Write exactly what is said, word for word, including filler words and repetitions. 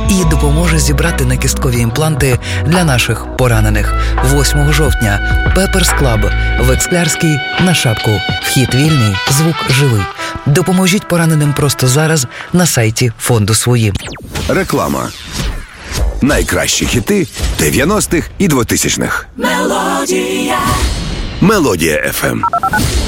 і допоможе зібрати накісткові імпланти для наших поранених. восьмого жовтня Pepper's Club в Ексклярській на Шапку. Вхід вільний, звук живий. Допоможіть пораненим просто зараз на сайті фонду «Свої». Реклама. Найкращі хіти дев'яностих і двотисячних. Мелодія. Мелодія еф ем.